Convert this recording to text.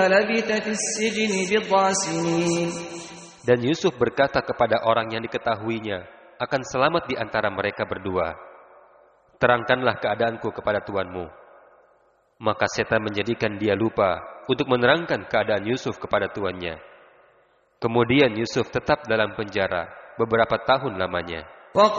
لبث في السجن بضع سنين. Dan Yusuf berkata kepada orang yang diketahuinya akan selamat di antara mereka berdua, terangkanlah keadaanku kepada tuanmu. Maka setan menjadikan dia lupa untuk menerangkan keadaan Yusuf kepada tuannya. Kemudian Yusuf tetap dalam penjara beberapa tahun lamanya.